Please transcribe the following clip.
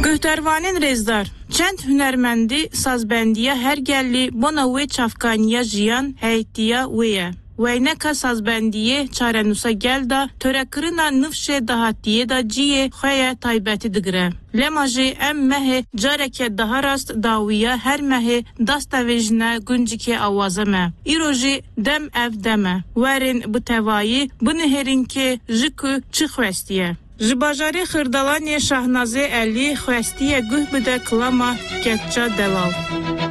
Göhtervanên Rêzdar çend hunermendî sazbendiya hergellî bona wê çavkaniya jiyan heyetiya wê ye. Weyneka sazbendiyê çarenûsa gel da törekirina nifşê dahatiyê da ciyê xwe ye taybetî digire. Lema jî em mehê careke daha rast dawiya her mehê dastevêjine guncikê awaze me. Îro jî dem ev deme. Werin bi tevayî binihêrin kê ji ku çi xwestiye. Ji bajarê Xirdalanê Şahnazê Elî xwestiye guh bide kilama Getça Delal.